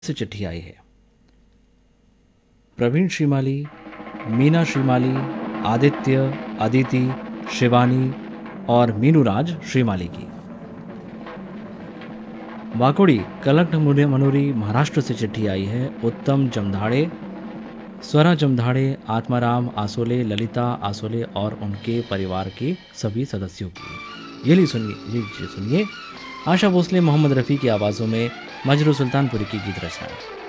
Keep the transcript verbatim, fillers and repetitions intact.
से चिट्ठी आई है। प्रवीण श्रीमाली, मीना श्रीमाली, आदित्य, अदिति, शिवानी और मीनूराज श्रीमाली की। वाकोड़ी कलंक मनोरी महाराष्ट्र से चिट्ठी आई है। उत्तम जमधाड़े, स्वरा जमधाड़े, आत्माराम आसोले, ललिता आसोले और उनके परिवार के सभी सदस्यों की। ये ली सुनिए ये सुनिए आशा भोसले, मोहम्मद रफ़ी की आवाज़ों में मजरू सुल्तानपुरी की गीत रचना।